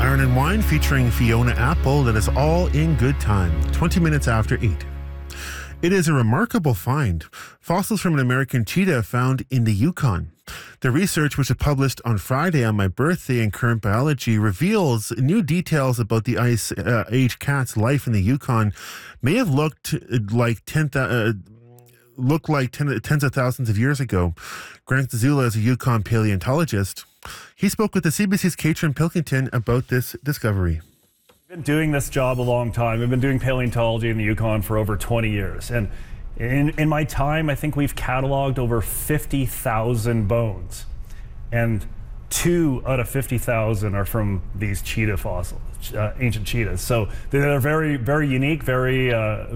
Iron and Wine featuring Fiona Apple. That is all in good time, 20 minutes after 8. It is a remarkable find. Fossils from an American cheetah found in the Yukon. The research, which was published on Friday on my birthday in Current Biology, reveals new details about the Ice Age cat's life in the Yukon. May have looked like tens of thousands of years ago. Grant Zula is a Yukon paleontologist. He spoke with the CBC's Katrin Pilkington about this discovery. I've been doing this job a long time. I've been doing paleontology in the Yukon for over 20 years. And in my time, I think we've cataloged over 50,000 bones. And 2 out of 50,000 are from these cheetah fossils, ancient cheetahs. So they're very, very unique, very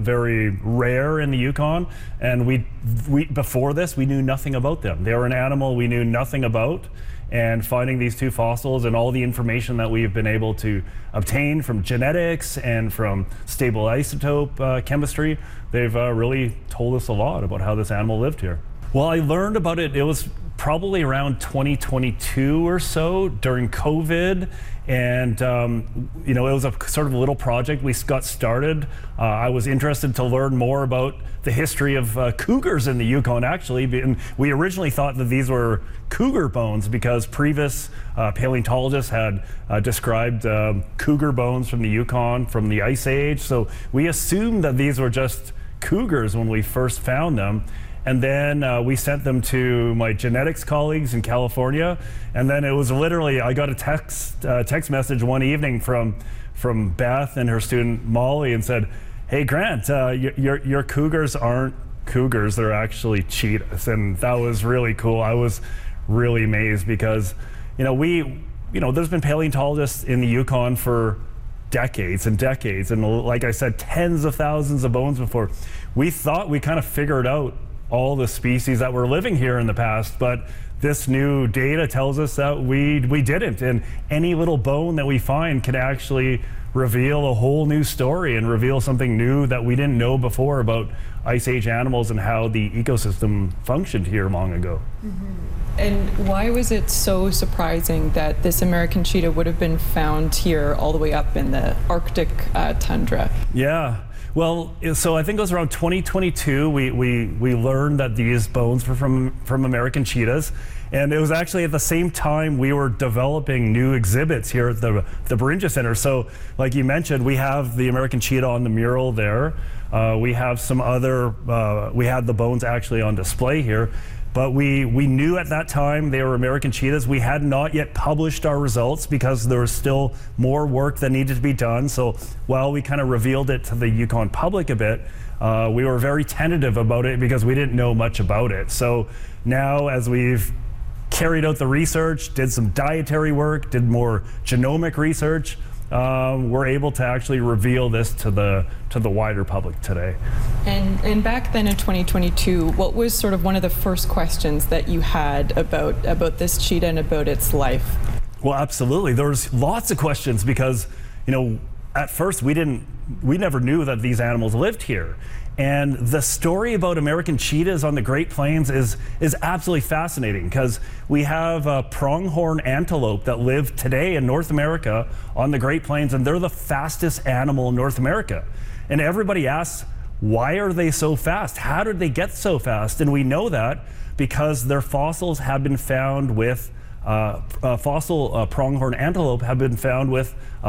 rare in the Yukon. And we before this, we knew nothing about them. They were an animal we knew nothing about. And finding these 2 fossils and all the information that we've been able to obtain from genetics and from stable isotope chemistry, they've really told us a lot about how this animal lived here. Well, I learned about it, it was probably around 2022 or so during COVID. And, it was a sort of a little project we got started. I was interested to learn more about the history of cougars in the Yukon, actually. And we originally thought that these were cougar bones because previous paleontologists had described cougar bones from the Yukon from the Ice Age. So we assumed that these were just cougars when we first found them. And then we sent them to my genetics colleagues in California. And then it was literally, I got a text message one evening from Beth and her student Molly and said, "Hey Grant, your cougars aren't cougars, they're actually cheetahs." And that was really cool. I was really amazed because, there's been paleontologists in the Yukon for decades and decades. And like I said, tens of thousands of bones before. We thought we kind of figured out all the species that were living here in the past, but this new data tells us that we didn't. And any little bone that we find can actually reveal a whole new story and reveal something new that we didn't know before about Ice Age animals and how the ecosystem functioned here long ago. Mm-hmm. And why was it so surprising that this American cheetah would have been found here all the way up in the Arctic tundra? Yeah. Well, so I think it was around 2022 we learned that these bones were from American cheetahs, and it was actually at the same time we were developing new exhibits here at the Beringia Center. So, like you mentioned, we have the American cheetah on the mural there. We have some other. We had the bones actually on display here. But we knew at that time they were American cheetahs. We had not yet published our results because there was still more work that needed to be done. So while we kind of revealed it to the Yukon public a bit, we were very tentative about it because we didn't know much about it. So now as we've carried out the research, did some dietary work, did more genomic research, we're able to actually reveal this to the wider public today. And back then in 2022, what was sort of one of the first questions that you had about this cheetah and about its life? Well, absolutely. There was lots of questions because, at first we never knew that these animals lived here. And the story about American cheetahs on the Great Plains is absolutely fascinating because we have a pronghorn antelope that live today in North America on the Great Plains, and they're the fastest animal in North America. And everybody asks, why are they so fast? How did they get so fast? And we know that because their fossils have been found with, fossil pronghorn antelope have been found with